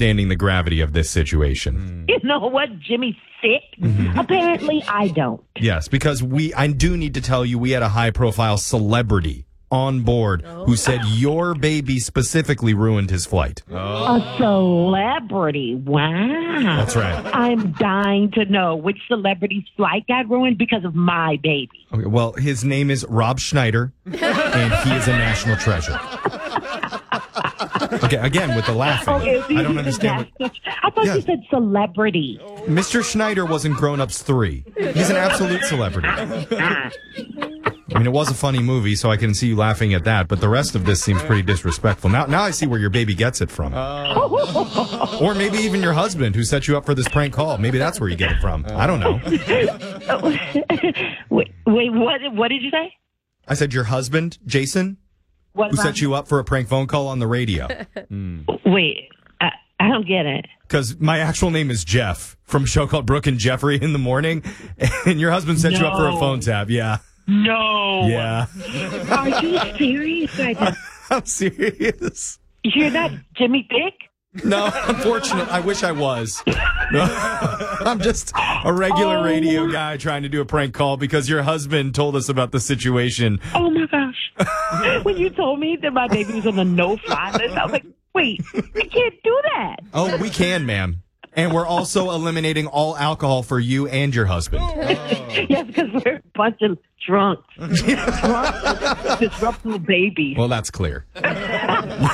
understanding the gravity of this situation. You know what? Jimmy's sick? Apparently, I don't. Yes, because I do need to tell you, we had a high-profile celebrity on board who said your baby specifically ruined his flight. A celebrity? Wow. That's right. I'm dying to know which celebrity's flight got ruined because of my baby. Okay, well, his name is Rob Schneider, and he is a national treasure. Okay, again, with the laughing. Okay, so I don't understand. I thought you said celebrity. Mr. Schneider was in Grown Ups 3. He's an absolute celebrity. I mean, it was a funny movie, so I can see you laughing at that, but the rest of this seems pretty disrespectful. Now I see where your baby gets it from. Or maybe even your husband who set you up for this prank call. Maybe that's where you get it from. I don't know. Wait, what did you say? I said your husband, Jason, What who about set you up for a prank phone call on the radio. Wait, I don't get it. Because my actual name is Jeff from a show called Brooke and Jeffrey in the Morning, and your husband set you up for a phone tab. Yeah. No. Yeah. Are you serious right now? I'm serious. You're not Jimmy Dick? No, unfortunately, I wish I was. No, I'm just a regular radio guy trying to do a prank call because your husband told us about the situation. Oh, my gosh. When you told me that my baby was on the no-fly list, I was like, wait, I can't do that. Oh, we can, ma'am. And we're also eliminating all alcohol for you and your husband. Yes, because we're a bunch of drunks. Drunk, disruptible babies. Well, that's clear.